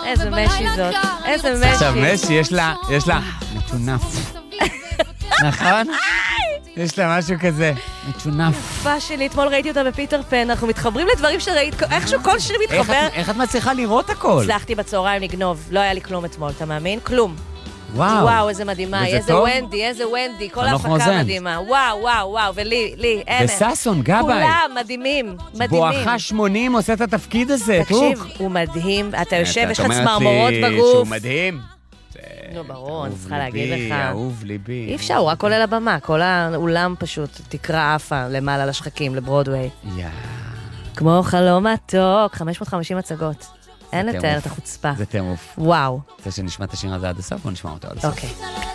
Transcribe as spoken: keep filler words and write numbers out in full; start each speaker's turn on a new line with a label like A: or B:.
A: איזה משי זאת, איזה משי.
B: עכשיו, משי, יש לה, יש לה, מטונף. נכון? יש לה משהו כזה, מטונף.
A: יפה שלי, אתמול ראיתי אותה בפיטר פן, אנחנו מתחברים לדברים שראית, איכשהו כל שיר מתחבר.
B: איך את מצליחה לראות הכל?
A: הצלחתי בצהריים לגנוב, לא היה לי כלום אתמול, אתה מאמין? כלום.
B: וואו.
A: וואו, איזה מדהימה, איזה ונדי, איזה ונדי, כל ההפקה מדהימה. וואו, וואו, וואו, ולי, לי, אין.
B: וססון, גבאי.
A: כולם מדהימים, מדהימים.
B: בואכה שמונים עושה את התפקיד הזה, טוב.
A: תקשיב, הוא מדהים, אתה יושב, יש לך צמרמורות בגוף.
B: שהוא מדהים.
A: נו, ברור, אני צריכה להגיד לך.
B: אהוב ליבי.
A: אי אפשר, הוא רק עולה לבמה, כל האולם פשוט תקרא אפה למעלה לשחקים, לברודווי.
B: יא.
A: כמו חלום מתוק, חמש מאות וחמישים הצגות. אין לתאר את החוצפה.
B: זה טירוף.
A: וואו.
B: רוצה שנשמע את השיר הזה עד הסוף, או נשמע אותו עד הסוף?
A: אוקיי.